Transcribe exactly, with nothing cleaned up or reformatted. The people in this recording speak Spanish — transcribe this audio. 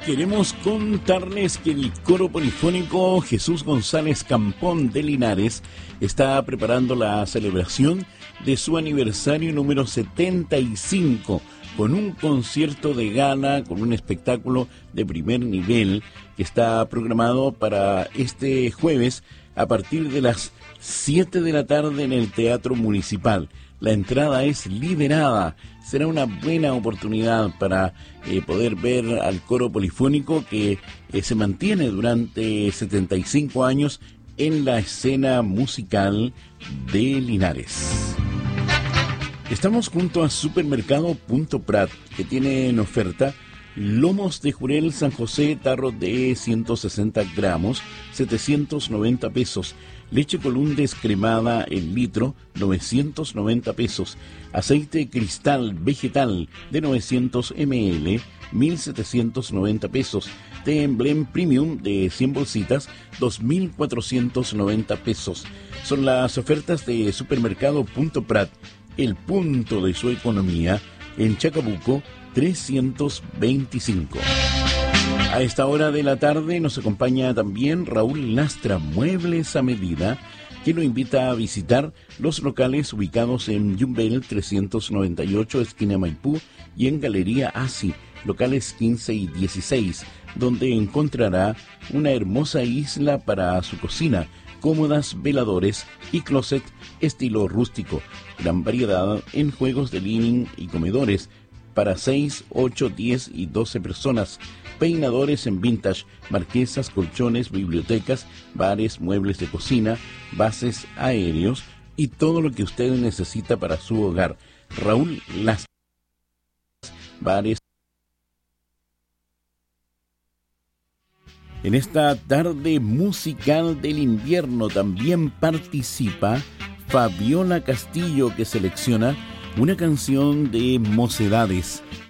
Queremos contarles que el coro polifónico Jesús González Campón de Linares está preparando la celebración de su aniversario número setenta y cinco con un concierto de gala, con un espectáculo de primer nivel que está programado para este jueves a partir de las siete de la tarde en el Teatro Municipal. La entrada es liberada. Será una buena oportunidad para eh, poder ver al coro polifónico que eh, se mantiene durante setenta y cinco años en la escena musical de Linares. Estamos junto a Supermercado Punto Prat, que tiene en oferta lomos de jurel San José, tarro de ciento sesenta gramos, setecientos noventa pesos. Leche Colún descremada el litro, novecientos noventa pesos. Aceite cristal vegetal de novecientos mililitros, mil setecientos noventa pesos. Té Emblem Premium de cien bolsitas, dos mil cuatrocientos noventa pesos. Son las ofertas de Supermercado Punto Prat, el punto de su economía, en Chacabuco trescientos veinticinco. A esta hora de la tarde nos acompaña también Raúl Lastra, Muebles a Medida, que lo invita a visitar los locales ubicados en Yumbel trescientos noventa y ocho, esquina Maipú, y en Galería Asi, locales quince y dieciséis, donde encontrará una hermosa isla para su cocina, cómodas veladores y closet estilo rústico, gran variedad en juegos de living y comedores para seis, ocho, diez y doce personas, peinadores en vintage, marquesas, colchones, bibliotecas, bares, muebles de cocina, bases aéreos y todo lo que usted necesita para su hogar. Raúl Lastra, bares. En esta tarde musical del invierno también participa Fabiola Castillo, que selecciona una canción de Mocedades,